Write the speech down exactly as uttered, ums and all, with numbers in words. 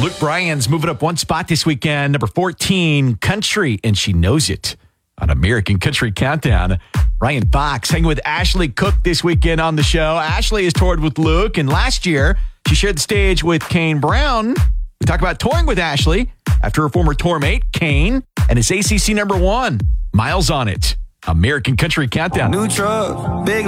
Luke Bryan's moving up one spot this weekend. Number fourteen, Country, and She Knows It on American Country Countdown. Ryan Fox hanging with Ashley Cook this weekend on the show. Ashley has toured with Luke, and last year she shared the stage with Kane Brown. We talk about touring with Ashley after her former tour mate, Kane, and his A C C number one, Miles on It. American Country Countdown. New truck, big